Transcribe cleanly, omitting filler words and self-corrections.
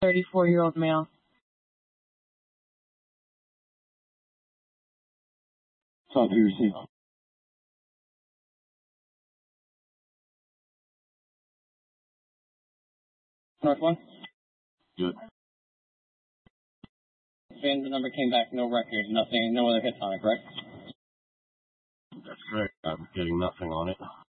34-year-old male. Copy received. North 1? Good. And the number came back, no record, nothing, no other hits on it, correct? That's correct. I'm getting nothing on it.